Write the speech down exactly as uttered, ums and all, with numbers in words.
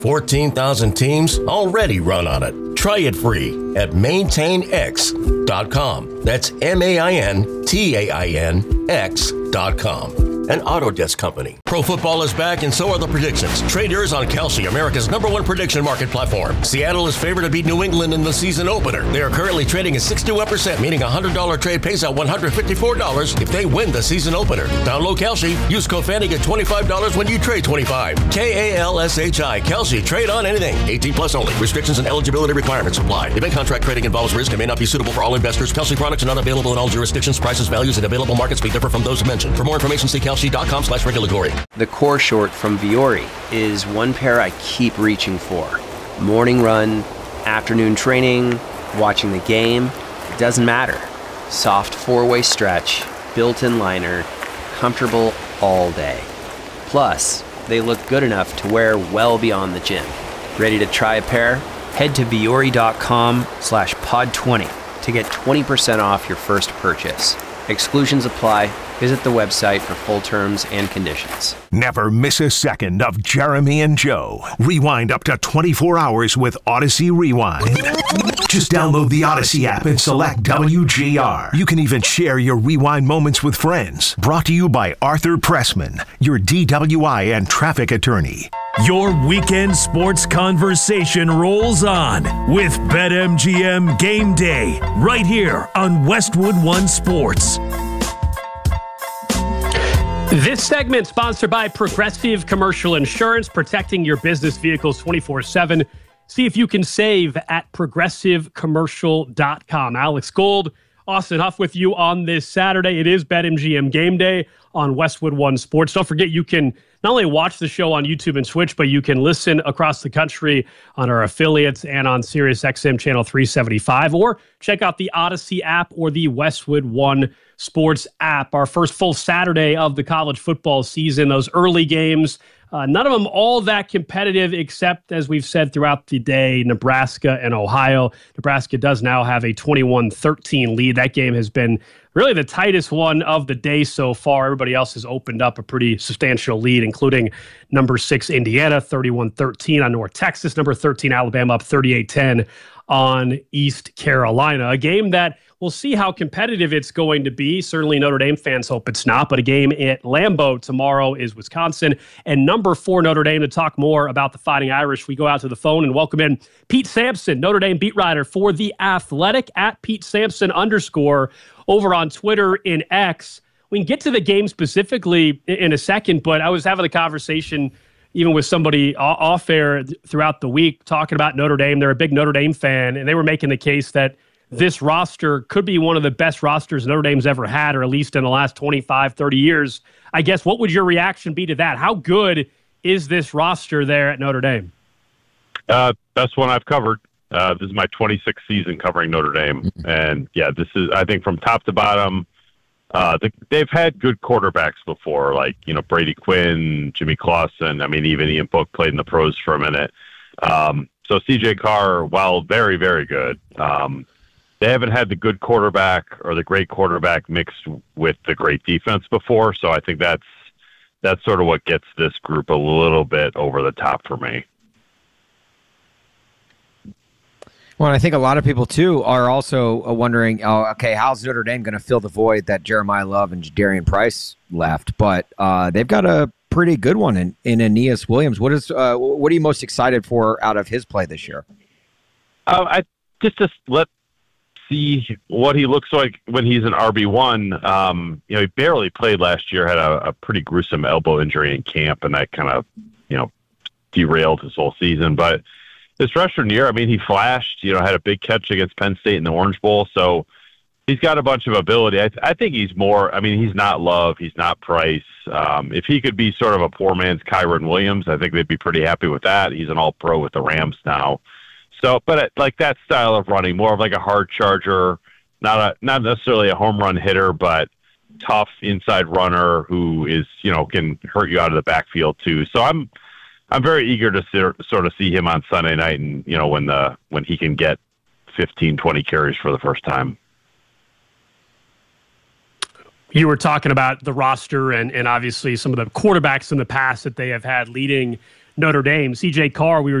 fourteen thousand teams already run on it. Try it free at maintain x dot com. That's M A I N T A I N X dot com. An Autodesk company. Pro football is back and so are the predictions. Trade yours on Kalshi, America's number one prediction market platform. Seattle is favored to beat New England in the season opener. They are currently trading at sixty-one percent, meaning a one hundred dollars trade pays out one hundred fifty-four dollars if they win the season opener. Download Kalshi. Use code Fanny, get twenty-five dollars when you trade twenty-five. K A L S H I. Kalshi. Trade on anything. eighteen plus only. Restrictions and eligibility requirements apply. Event contract trading involves risk and may not be suitable for all investors. Kalshi products are not available in all jurisdictions. Prices, values, and available markets may differ from those mentioned. For more information, see kalshi.com slash regulatory. The core short from Vuori is one pair I keep reaching for. Morning run, afternoon training, watching the game, it doesn't matter. Soft four-way stretch, built-in liner, comfortable all day. Plus, they look good enough to wear well beyond the gym. Ready to try a pair? Head to vuori.com slash pod 20 to get twenty percent off your first purchase. Exclusions apply. Visit the website for full terms and conditions. Never miss a second of Jeremy and Joe. Rewind up to twenty-four hours with Odyssey Rewind. Just download the Odyssey app and select W G R. You can even share your rewind moments with friends. Brought to you by Arthur Pressman, your D W I and traffic attorney. Your weekend sports conversation rolls on with BetMGM Game Day, right here on Westwood One Sports. This segment sponsored by Progressive Commercial Insurance, protecting your business vehicles twenty-four seven. See if you can save at progressive commercial dot com. Alex Gold, Austin Huff with you on this Saturday. It is BetMGM Game Day on Westwood One Sports. Don't forget, you can not only watch the show on YouTube and Twitch, but you can listen across the country on our affiliates and on SiriusXM channel three seventy-five, or check out the Odyssey app or the Westwood One Sports app. Our first full Saturday of the college football season, those early games, uh, none of them all that competitive, except, as we've said throughout the day, Nebraska and Ohio. Nebraska does now have a twenty-one thirteen lead. That game has been really the tightest one of the day so far. Everybody else has opened up a pretty substantial lead, including number six Indiana, thirty-one thirteen on North Texas, number thirteen Alabama up thirty-eight ten on East Carolina. A game that we'll see how competitive it's going to be. Certainly Notre Dame fans hope it's not, but a game at Lambeau tomorrow is Wisconsin. And number four Notre Dame. To talk more about the Fighting Irish, we go out to the phone and welcome in Pete Sampson, Notre Dame beat writer for The Athletic, at Pete Sampson underscore over on Twitter in X. We can get to the game specifically in a second, but I was having a conversation even with somebody off air throughout the week talking about Notre Dame. They're a big Notre Dame fan, and they were making the case that this roster could be one of the best rosters Notre Dame's ever had, or at least in the last twenty-five, thirty years. I guess, what would your reaction be to that? How good is this roster there at Notre Dame? Uh, best one I've covered. Uh, this is my twenty-sixth season covering Notre Dame. And, yeah, this is, I think, from top to bottom, uh, the, they've had good quarterbacks before, like, you know, Brady Quinn, Jimmy Clausen. I mean, even Ian Book played in the pros for a minute. Um, so C J Carr, while very, very good, um, they haven't had the good quarterback or the great quarterback mixed with the great defense before. So I think that's that's sort of what gets this group a little bit over the top for me. Well, I think a lot of people, too, are also wondering, oh, okay, how's Notre Dame going to fill the void that Jeremiah Love and Darian Price left? But uh, they've got a pretty good one in, in Aeneas Williams. What is uh, what are you most excited for out of his play this year? Uh, I just just let see what he looks like when he's an R B one. Um, you know, he barely played last year, had a, a pretty gruesome elbow injury in camp, and that kind of, you know, derailed his whole season. But his freshman year, I mean, he flashed, you know, had a big catch against Penn State in the Orange Bowl. So he's got a bunch of ability. I, th- I think he's more, I mean, he's not Love. He's not Price. Um, if he could be sort of a poor man's Kyron Williams, I think they'd be pretty happy with that. He's an all-pro with the Rams now. So, but it, like that style of running, more of like a hard charger, not a, not necessarily a home run hitter, but tough inside runner who is, you know, can hurt you out of the backfield too. So I'm, I'm very eager to ser- sort of see him on Sunday night, and you know, when the when he can get fifteen, twenty carries for the first time. You were talking about the roster and, and obviously some of the quarterbacks in the past that they have had leading Notre Dame. C J Carr, we were